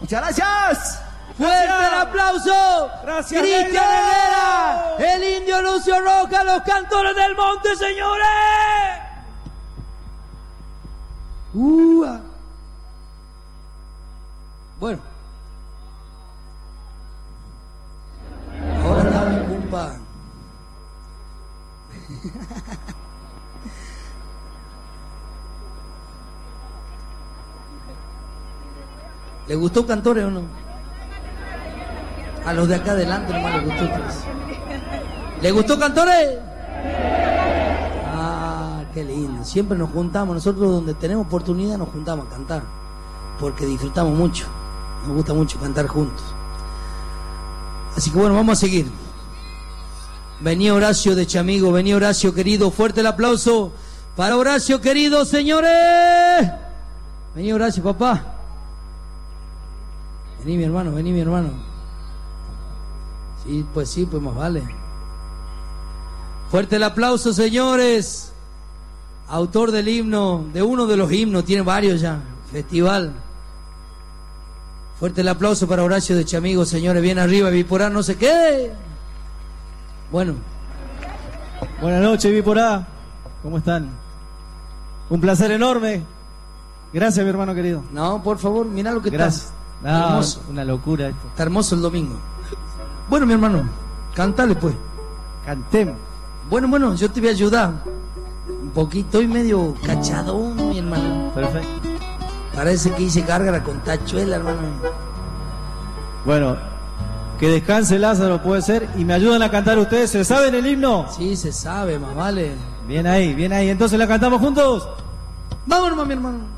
Muchas gracias. ¡Fuerte el aplauso! Gracias, Cristian Negro. Herrera, el Indio Lucio Roca, los Cantores del Monte, señores. Bueno. Ahora dame, compa. ¿Le gustó Cantores o no? A los de acá adelante nomás les gustó. ¿Le gustó Cantores? Ah, qué lindo. Siempre nos juntamos. Nosotros donde tenemos oportunidad nos juntamos a cantar. Porque disfrutamos mucho. Nos gusta mucho cantar juntos. Así que bueno, vamos a seguir. Venía Horacio de Chamigo, venía Horacio querido. Fuerte el aplauso para Horacio querido, señores. Venía Horacio, papá. Vení mi hermano, vení mi hermano. Sí, pues más vale. Fuerte el aplauso, señores. Autor del himno, de uno de los himnos, tiene varios ya. Festival. Fuerte el aplauso para Horacio de Chamigo, señores. Bien arriba, Viporá, no se quede. Bueno. Buenas noches, Viporá. ¿Cómo están? Un placer enorme. Gracias, mi hermano querido. No, por favor, mirá lo que gracias. está. No, hermoso. Una locura esto. Está hermoso el domingo. Bueno, mi hermano, cantale pues. Cantemos. Bueno, yo te voy a ayudar. Un poquito, y medio cachadón, mi hermano. Perfecto. Parece que hice gárgara con tachuela, hermano. Bueno, que descanse Lázaro, puede ser. Y me ayudan a cantar ustedes. ¿Se saben el himno? Sí, se sabe, más vale. Bien ahí, bien ahí. Entonces la cantamos juntos. Vámonos, mi hermano.